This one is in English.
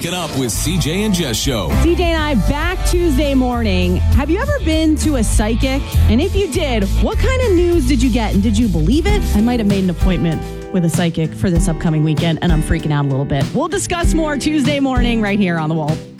Waking Up with CJ and Jess Show. CJ and I back Tuesday morning. Have you ever been to a psychic? And if you did, what kind of news did you get? And did you believe it? I might have made an appointment with a psychic for this upcoming weekend, and I'm freaking out a little bit. We'll discuss more Tuesday morning right here on The Wall.